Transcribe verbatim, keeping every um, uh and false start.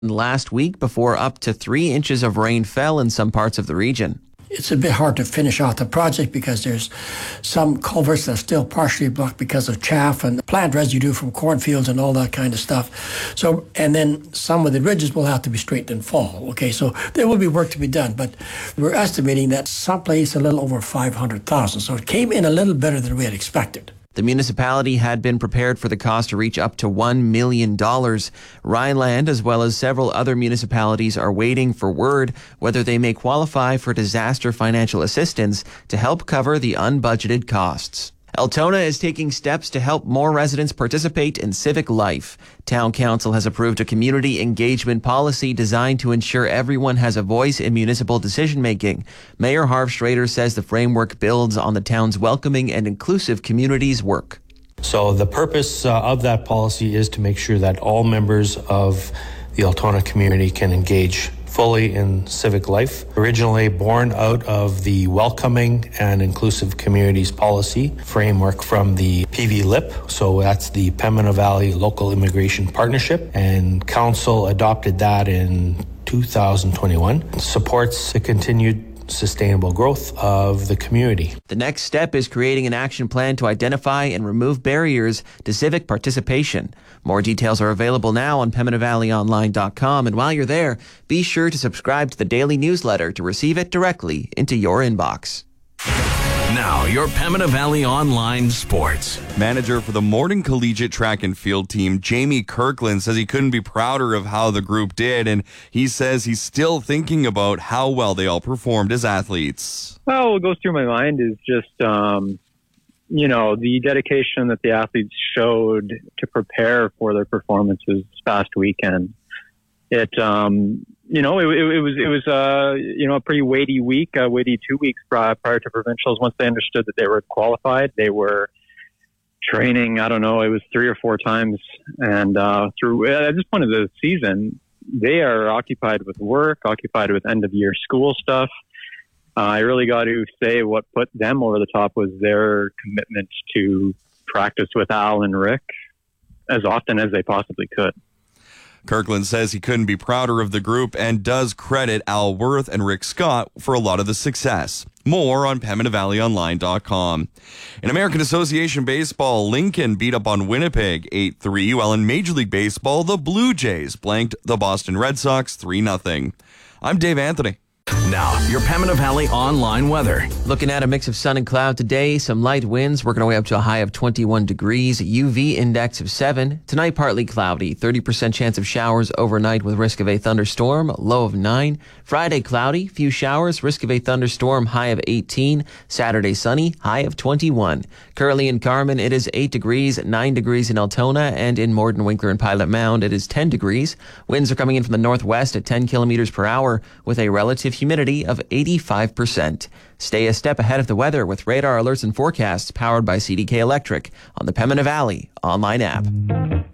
last week before up to three inches of rain fell in some parts of the region. It's a bit hard to finish off the project because there's some culverts that are still partially blocked because of chaff and plant residue from cornfields and all that kind of stuff. So, and then some of the ridges will have to be straightened in fall. Okay, so there will be work to be done, but we're estimating that someplace a little over five hundred thousand. So it came in a little better than we had expected. The municipality had been prepared for the cost to reach up to one million dollars. Rhineland, as well as several other municipalities, are waiting for word whether they may qualify for disaster financial assistance to help cover the unbudgeted costs. Altona is taking steps to help more residents participate in civic life. Town Council has approved a community engagement policy designed to ensure everyone has a voice in municipal decision-making. Mayor Harv Schrader says the framework builds on the town's welcoming and inclusive communities work. So the purpose uh, of that policy is to make sure that all members of the Altona community can engage fully in civic life. Originally born out of the Welcoming and Inclusive Communities Policy framework from the P V L I P, so that's the Pembina Valley Local Immigration Partnership, and Council adopted that in two thousand twenty-one. It supports the continued sustainable growth of the community. The next step is creating an action plan to identify and remove barriers to civic participation. More details are available now on Pembina Valley Online dot com, and while you're there, be sure to subscribe to the daily newsletter to receive it directly into your inbox. Now, your Pembina Valley Online Sports. Manager for the Morden Collegiate Track and Field team, Jamie Kirkland, says he couldn't be prouder of how the group did, and he says he's still thinking about how well they all performed as athletes. Well, what goes through my mind is just, um, you know, the dedication that the athletes showed to prepare for their performances this past weekend. It, um, you know, it, it, it was, it was, uh, you know, a pretty weighty week, a weighty two weeks prior, prior to provincials. Once they understood that they were qualified, they were training, I don't know, it was three or four times. And, uh, through, at this point of the season, they are occupied with work, occupied with end of year school stuff. Uh, I really got to say what put them over the top was their commitment to practice with Al and Rick as often as they possibly could. Kirkland says he couldn't be prouder of the group and does credit Al Worth and Rick Scott for a lot of the success. More on Pembina Valley Online dot com. In American Association Baseball, Lincoln beat up on Winnipeg eight three, while in Major League Baseball, the Blue Jays blanked the Boston Red Sox three nothing. I'm Dave Anthony. Now, your Pembina Valley Online weather. Looking at a mix of sun and cloud today, some light winds working our way up to a high of twenty-one degrees, U V index of seven. Tonight, partly cloudy, thirty percent chance of showers overnight with risk of a thunderstorm, low of nine. Friday, cloudy, few showers, risk of a thunderstorm, high of eighteen. Saturday, sunny, high of twenty-one. Currently in Carman, it is eight degrees, nine degrees in Altona, and in Morden, Winkler, and Pilot Mound, it is ten degrees. Winds are coming in from the northwest at ten kilometers per hour with a relative humidity of eighty-five percent. Stay a step ahead of the weather with radar alerts and forecasts powered by C D K Electric on the Pembina Valley Online app.